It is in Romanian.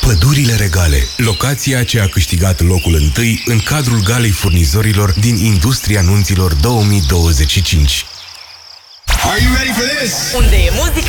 Pădurile Regale, locația ce a câștigat locul întâi în cadrul galei furnizorilor din industria nunților 2025. Are you ready for this? Unde e muzică,